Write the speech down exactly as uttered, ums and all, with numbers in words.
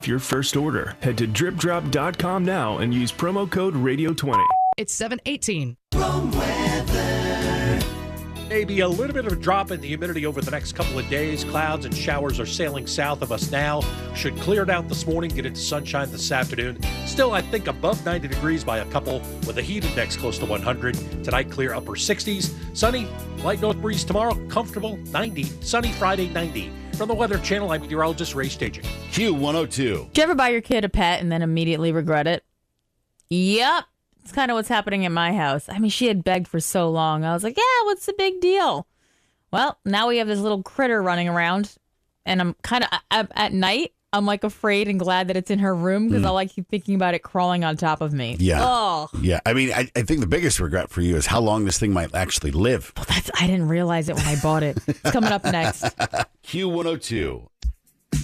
your first order. Head to drip drop dot com now and use promo code radio twenty. It's seven eighteen. Wrong weather. Maybe a little bit of a drop in the humidity over the next couple of days. Clouds and showers are sailing south of us now. Should clear it out this morning, get into sunshine this afternoon. Still, I think above ninety degrees by a couple with a heat index close to one hundred. Tonight, clear upper sixties. Sunny, light north breeze tomorrow, comfortable, ninety. Sunny Friday, ninety. From the Weather Channel, I'm meteorologist Ray Staging. Q one oh two. Did you ever buy your kid a pet and then immediately regret it? Yep. It's kind of what's happening at my house. I mean, she had begged for so long. I was like, yeah, what's the big deal? Well, now we have this little critter running around, and I'm kind of, at night, I'm like afraid and glad that it's in her room because mm. all I keep thinking about it crawling on top of me. Yeah. Oh. Yeah. I mean, I, I think the biggest regret for you is how long this thing might actually live. Well, that's I didn't realize it when I bought it. It's coming up next. Q one oh two.